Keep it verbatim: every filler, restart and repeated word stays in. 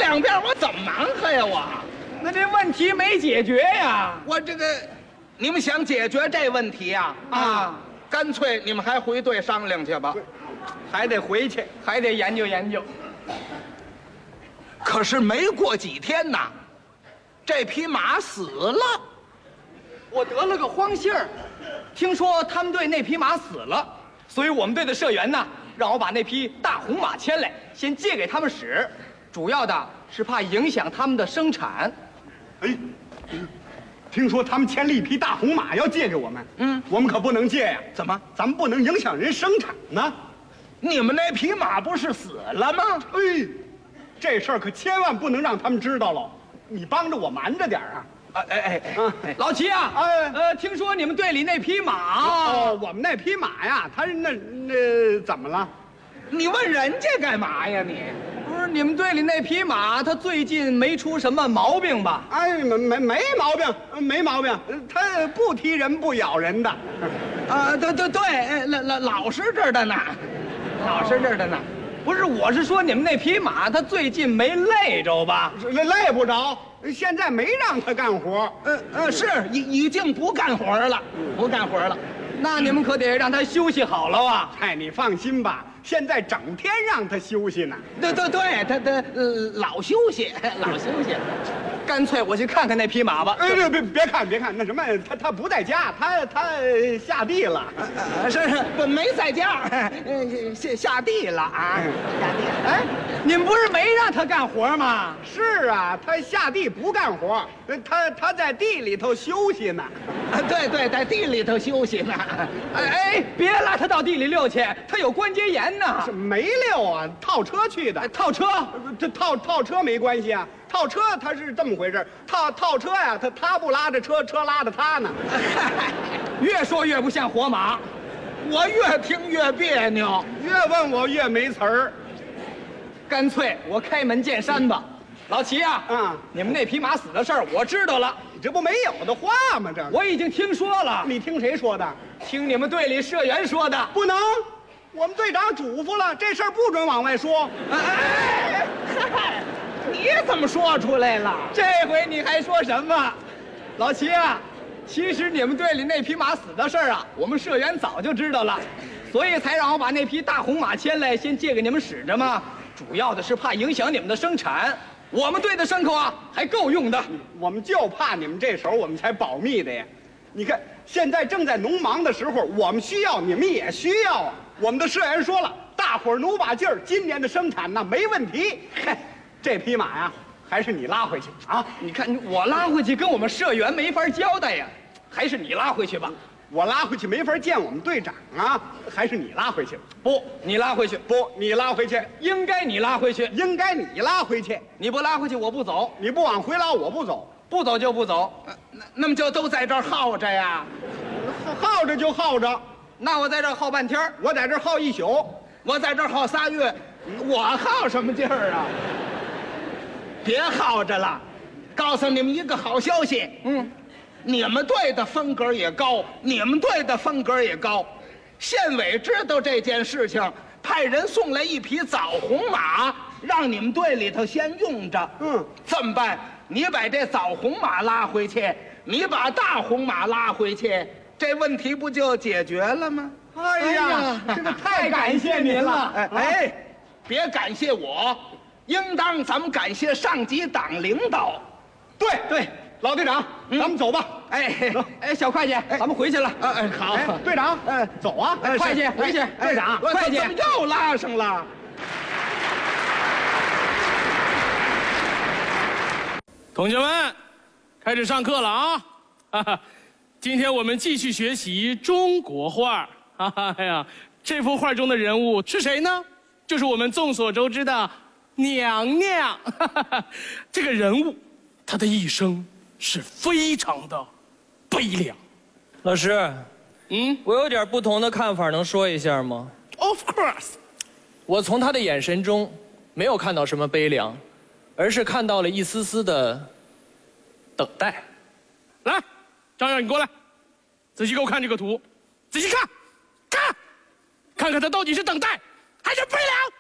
两遍，我怎么忙活呀？我那这问题没解决呀？ 我这个，你们想解决这问题呀？啊，干脆你们还回队商量去吧， 还得回去，还得研究研究。 可是没过几天呐，这匹马死了。 我得了个荒信儿，听说他们队那匹马死了，所以我们队的社员呢，让我把那匹大红马牵来，先借给他们使。主要的是怕影响他们的生产。 哎，听说他们牵了一匹大红马要借给我们， 嗯， 我们可不能借呀。 怎么？ 咱们不能影响人生产呢。 你们那匹马不是死了吗？ 哎，这事儿可千万不能让他们知道了。你帮着我瞒着点啊。 哎哎哎哎， 老齐啊， 哎呃，听说你们队里那匹马， 哦，我们那匹马呀，它那那怎么了？ 你问人家干嘛呀你？ 不是你们队里那匹马，它最近没出什么毛病吧？ 哎，没没没毛病，没毛病，它不踢人不咬人的。 啊，对对对，哎老老老实着的呢，老实着的呢。 不是，我是说你们那匹马，它最近没累着吧？ 累累不着，现在没让它干活。 呃呃，是已已经不干活了，不干活了。 那你们可得让它休息好了啊！ 哎，你放心吧，现在整天让它休息呢。 对对对，他他呃老休息，老休息。 干脆我去看看那匹马吧。 哎，别别别看别看，那什么，他他不在家，他他下地了。 呃是是，不没在家，呃下下地了啊，下地了。 哎，你们不是没让他干活吗？ 是啊，他下地不干活，他他在地里头休息呢。 啊，对对，在地里头休息呢。 哎哎，别拉他到地里溜去，他有关节炎呢。 是没溜啊，套车去的。 套车， 这套套车没关系啊，套车他是这么回事，套套车呀，他他不拉着车，车拉着他呢。 越说越不像活马。 我越听越别扭， 越问我越没词儿。 干脆我开门见山吧。老齐啊， 嗯， 你们那匹马死的事儿我知道了， 你这不没有的话吗？这我已经听说了。 你听谁说的？ 听你们队里社员说的。 不能，我们队长嘱咐了，这事儿不准往外说。 哎，嗨，你怎么说出来了？ 这回你还说什么？老齐啊，其实你们队里那匹马死的事儿啊，我们社员早就知道了，所以才让我把那匹大红马牵来，先借给你们使着嘛。主要的是怕影响你们的生产。我们队的牲口啊，还够用的。 我们就怕你们这手，我们才保密的呀。你看，现在正在农忙的时候，我们需要，你们也需要啊。我们的社员说了，大伙儿努把劲儿，今年的生产那没问题。嘿，这匹马呀，还是你拉回去啊。 你看我拉回去跟我们社员没法交代呀，还是你拉回去吧。 我拉回去没法见我们队长啊，还是你拉回去吧。 不，你拉回去。 不，你拉回去。 应该你拉回去。 应该你拉回去。 你不拉回去，我不走。 你不往回拉，我不走。 不走就不走。 呃那那么就都在这儿耗着呀？ 耗着就耗着， 那我在这儿耗半天儿， 我在这儿耗一宿。 我在这儿耗仨月，我耗什么劲儿啊？别耗着了，告诉你们一个好消息， 嗯， 你们队的风格也高，你们队的风格也高。县委知道这件事情，派人送来一匹枣红马，让你们队里头先用着。 嗯， 这么办？你把这枣红马拉回去，你把大红马拉回去，这问题不就解决了吗？ 哎呀，这个太感谢您了。 哎哎，别感谢我，应当咱们感谢上级党领导。 对对，老队长，咱们走吧。 哎哎，小会计，咱们回去了。 哎哎，好， 队长，哎，走啊！ 哎会计回去。 队长， 会计怎么又拉上了？ 同学们，开始上课了啊！哈哈，今天我们继续学习中国画。哈哈呀，这幅画中的人物是谁呢？就是我们众所周知的娘娘。哈哈，这个人物，她的一生是非常的悲凉。 老师， 嗯我有点不同的看法，能说一下吗？ ，Of course。 我从他的眼神中没有看到什么悲凉，而是看到了一丝丝的等待。 来，张耀，你过来，仔细给我看这个图，仔细看，看，看看他到底是等待还是悲凉。